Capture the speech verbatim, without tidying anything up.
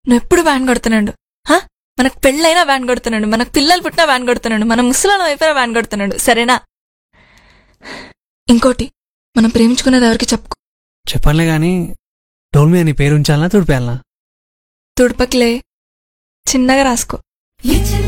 నువ్వు ఎప్పుడు వ్యాన్ కొడుతున్నాడు. హా, మనకు పెళ్ళైనా వ్యాన్ కొడుతున్నాడు, మనకు పిల్లలు పుట్టినా వ్యాన్ కొడుతున్నాడు, మన ముసలాళ్ళం అయిపోయినా వ్యాన్ కొడుతున్నాడు. సరేనా? ఇంకోటి, మనం ప్రేమించుకున్నది ఎవరికి చెప్పుకో. చెప్పనులే గాని డోల్ మీద నీ పేరు ఉంచాలనా తుడిపేయాలనా? తుడపకిలే, చిన్నగా రాసుకో.